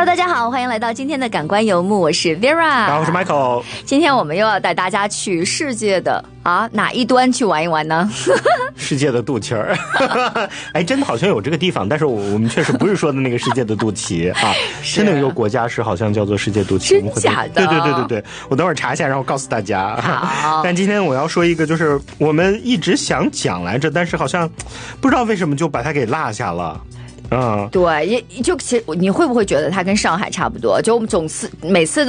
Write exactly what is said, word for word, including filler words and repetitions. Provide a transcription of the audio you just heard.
大家好，欢迎来到今天的感官游牧，我是 Vera， 大家好，我是 Michael。 今天我们又要带大家去世界的啊哪一端去玩一玩呢？ 世界的肚脐儿，哎，真的好像有这个地方，但是我我们确实不是说的那个世界的肚脐啊，真的有个国家是好像叫做世界肚脐， 真假的？ 对对对对对，我等会儿查一下，然后告诉大家。 好， 但今天我要说一个，就是我们一直想讲来着，但是好像不知道为什么就把它给落下了。嗯， 对，也就其实你会不会觉得它跟上海差不多？就我们总次每次